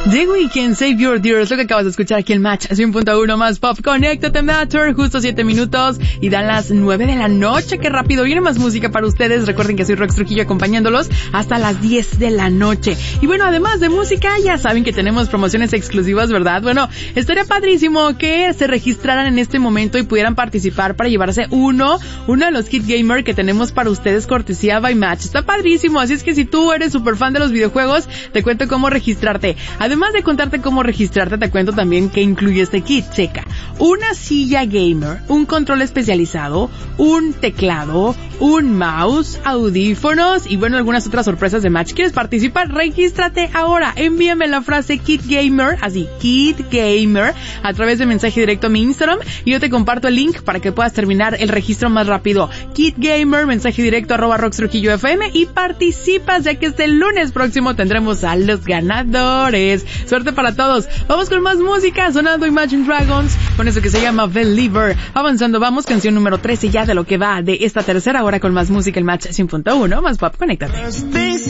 The Weeknd, Save Your Tears, lo que acabas de escuchar aquí en Match 100.1 más Pop. Conéctate, Matter, justo 7 minutos y dan las 9 de la noche. Qué rápido, viene más música para ustedes. Recuerden que soy Rox Trujillo acompañándolos hasta las 10 de la noche. Y bueno, además de música, ya saben que tenemos promociones exclusivas, ¿verdad? Bueno, estaría padrísimo que se registraran en este momento y pudieran participar para llevarse uno de los kit gamer que tenemos para ustedes, cortesía by Match. Está padrísimo, así es que si tú eres súper fan de los videojuegos, te cuento cómo registrarte. Además de contarte cómo registrarte, te cuento también qué incluye este kit. Checa: una silla gamer, un control especializado, un teclado, un mouse, audífonos y bueno, algunas otras sorpresas de Match. ¿Quieres participar? Regístrate ahora. Envíame la frase Kit Gamer, así, Kit Gamer, a través de mensaje directo a mi Instagram y yo te comparto el link para que puedas terminar el registro más rápido. Kit Gamer, mensaje directo @RoxTrujilloFM y participas, ya que este lunes próximo tendremos a los ganadores. Suerte para todos. Vamos con más música, sonando Imagine Dragons, con eso que se llama Believer. Avanzando, vamos, canción número 13 ya de lo que va de esta tercera hora con más música en Match 100.1, más Pop, conéctate.